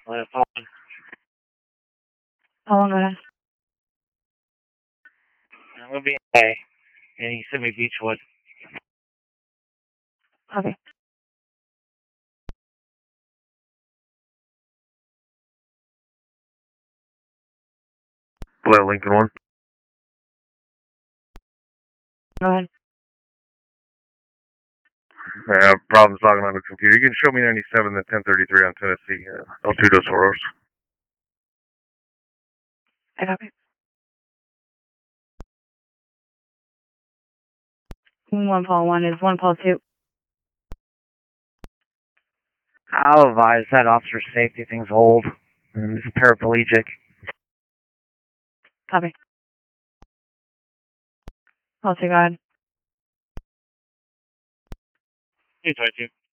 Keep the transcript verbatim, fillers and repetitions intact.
Uh, Paul. How long ago? I'm going to be in Bay, in Yosemite Beechwood. Okay. Hello, Lincoln one. Go ahead. I have problems logging on the computer. You can show me ninety-seven to ten thirty-three on Tennessee. Uh, El Two Dos Oros. I copy. One Paul one is one Paul two. I'll advise that officer safety thing's old. And it's paraplegic. Copy. Paul two, go ahead. Hey, twenty-two.